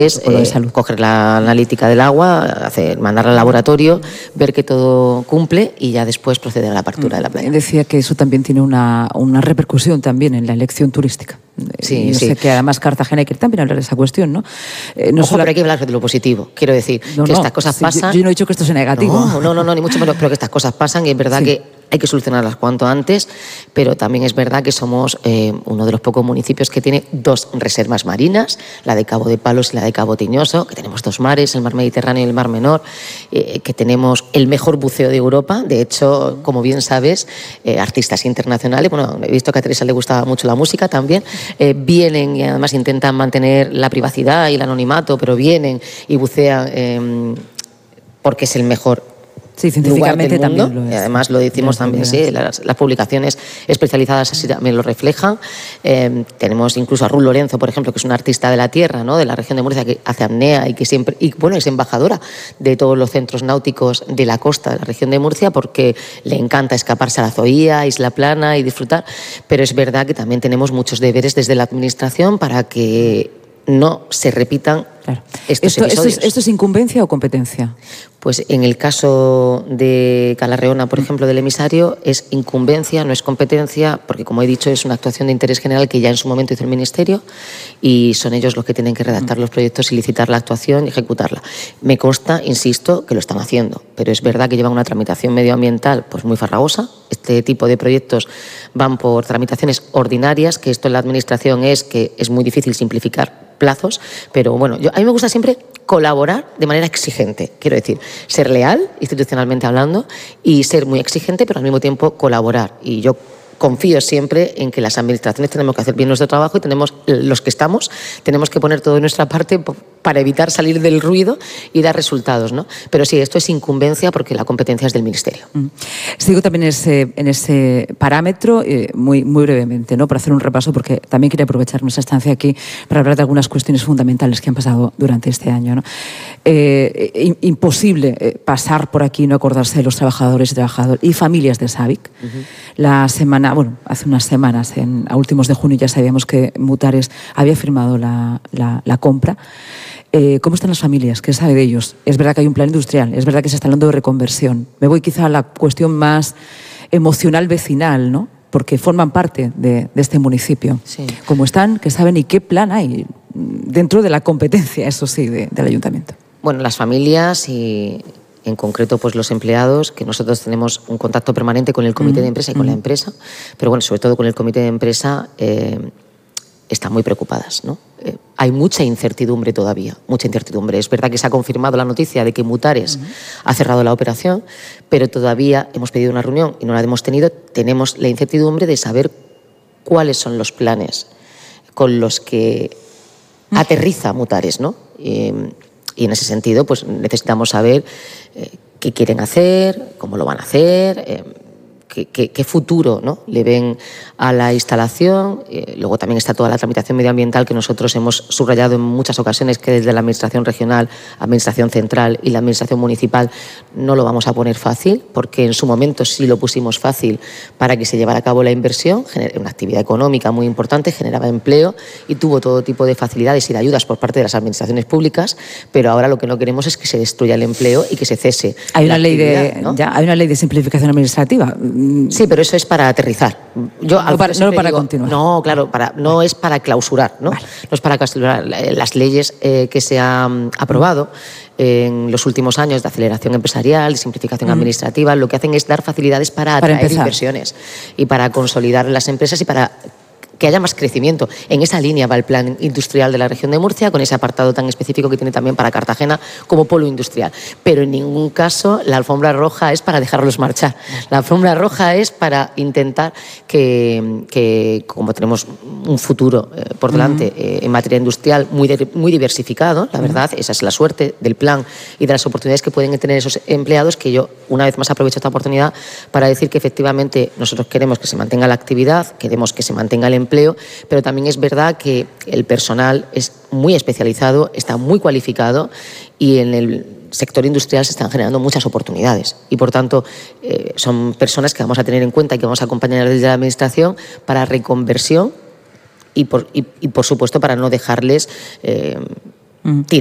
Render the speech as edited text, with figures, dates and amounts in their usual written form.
es coger la analítica del agua, mandarla al laboratorio, ver que todo cumple y ya después proceder a la apertura de la playa. Decía que eso también tiene una repercusión también en la elección turística. Sí, yo sé que además Cartagena hay que también hablar de esa cuestión, ¿no? Ojo, pero hay que hablar de lo positivo. Quiero decir que estas cosas pasan. Yo no he dicho que esto sea negativo. No, ni mucho menos, pero que estas cosas pasan y es verdad que hay que solucionarlas cuanto antes, pero también es verdad que somos uno de los pocos municipios que tiene 2 reservas marinas, la de Cabo de Palos y la de Cabo Tiñoso, que tenemos 2 mares, el mar Mediterráneo y el mar Menor, que tenemos el mejor buceo de Europa. De hecho, como bien sabes, artistas internacionales, bueno, he visto que a Teresa le gustaba mucho la música también, vienen y además intentan mantener la privacidad y el anonimato, pero vienen y bucean porque es el mejor. Sí, científicamente lugar del mundo, también lo es. Y además lo decimos también, sí, las publicaciones especializadas así también lo reflejan. Tenemos incluso a Ruth Lorenzo, por ejemplo, que es una artista de la tierra, ¿no?, de la región de Murcia, que hace apnea y que siempre, y bueno, es embajadora de todos los centros náuticos de la costa de la región de Murcia porque le encanta escaparse a la Zoía, Isla Plana y disfrutar. Pero es verdad que también tenemos muchos deberes desde la administración para que no se repitan estos episodios. ¿Esto es incumbencia o competencia? Pues en el caso de Calarreona, por ejemplo, del emisario, es incumbencia, no es competencia, porque como he dicho es una actuación de interés general que ya en su momento hizo el Ministerio y son ellos los que tienen que redactar los proyectos y licitar la actuación y ejecutarla. Me consta, insisto, que lo están haciendo, pero es verdad que llevan una tramitación medioambiental pues muy farragosa. Este tipo de proyectos van por tramitaciones ordinarias, que esto en la administración es que es muy difícil simplificar plazos, pero bueno, a mí me gusta siempre colaborar de manera exigente, quiero decir, ser leal, institucionalmente hablando, y ser muy exigente, pero al mismo tiempo colaborar. Y yo confío siempre en que las administraciones tenemos que hacer bien nuestro trabajo y los que estamos, tenemos que poner todo de nuestra parte para evitar salir del ruido y dar resultados, ¿no? Pero sí, esto es incumbencia porque la competencia es del Ministerio. Sigo también en ese parámetro, muy brevemente, ¿no?, para hacer un repaso, porque también quería aprovechar nuestra estancia aquí para hablar de algunas cuestiones fundamentales que han pasado durante este año, ¿no? Imposible pasar por aquí y no acordarse de los trabajadores y familias de SABIC. Hace unas semanas, a últimos de junio, ya sabíamos que Mutares había firmado la compra. ¿Cómo están las familias? ¿Qué sabe de ellos? Es verdad que hay un plan industrial, es verdad que se está hablando de reconversión. Me voy quizá a la cuestión más emocional vecinal, ¿no?, porque forman parte de este municipio. Sí. ¿Cómo están? ¿Qué saben? ¿Y qué plan hay dentro de la competencia, eso sí, del ayuntamiento? Bueno, las familias y en concreto pues los empleados, que nosotros tenemos un contacto permanente con el comité de empresa y con la empresa, pero bueno, sobre todo con el comité de empresa, están muy preocupadas, ¿no? Hay mucha incertidumbre todavía, mucha incertidumbre. Es verdad que se ha confirmado la noticia de que Mutares ha cerrado la operación, pero todavía hemos pedido una reunión y no la hemos tenido. Tenemos la incertidumbre de saber cuáles son los planes con los que aterriza Mutares, ¿no? Y en ese sentido, pues necesitamos saber qué quieren hacer, cómo lo van a hacer, qué futuro, ¿no?, le ven a la instalación. Luego también está toda la tramitación medioambiental que nosotros hemos subrayado en muchas ocasiones, que desde la Administración regional, Administración central y la Administración municipal no lo vamos a poner fácil, porque en su momento sí lo pusimos fácil para que se llevara a cabo la inversión, una actividad económica muy importante, generaba empleo y tuvo todo tipo de facilidades y de ayudas por parte de las administraciones públicas, pero ahora lo que no queremos es que se destruya el empleo y que se cese. Hay una ley de simplificación administrativa. Sí, pero eso es para aterrizar. No para continuar. No, claro, no es para clausurar, ¿no? Vale. No es para clausurar. Las leyes que se han aprobado en los últimos años de aceleración empresarial, de simplificación administrativa, lo que hacen es dar facilidades para atraer inversiones y para consolidar las empresas y para que haya más crecimiento. En esa línea va el plan industrial de la región de Murcia, con ese apartado tan específico que tiene también para Cartagena como polo industrial. Pero en ningún caso la alfombra roja es para dejarlos marchar. La alfombra roja es para intentar que como tenemos un futuro por delante en materia industrial muy diversificado, la verdad, esa es la suerte del plan y de las oportunidades que pueden tener esos empleados, que yo una vez más aprovecho esta oportunidad para decir que efectivamente nosotros queremos que se mantenga la actividad, queremos que se mantenga el empleo, pero también es verdad que el personal es muy especializado, está muy cualificado y en el sector industrial se están generando muchas oportunidades y por tanto son personas que vamos a tener en cuenta y que vamos a acompañar desde la administración para reconversión y por supuesto para no dejarles tira.